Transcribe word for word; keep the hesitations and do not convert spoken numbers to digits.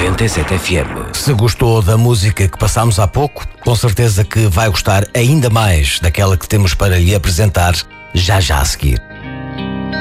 noventa e sete F M. Se gostou da música que passámos há pouco, com certeza que vai gostar ainda mais daquela que temos para lhe apresentar já já a seguir.